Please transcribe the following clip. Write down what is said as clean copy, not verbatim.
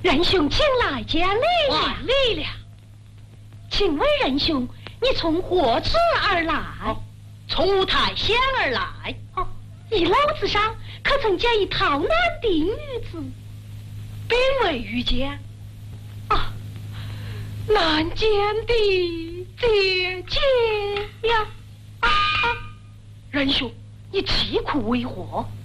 仁兄，请来见礼了。 晚礼了。 请问仁兄，你从何处而来？ 从五台县而来。 一路子上可曾见一逃难的女子？ 并未遇见。 难见的姐姐呀！ 仁兄，你啼哭为何？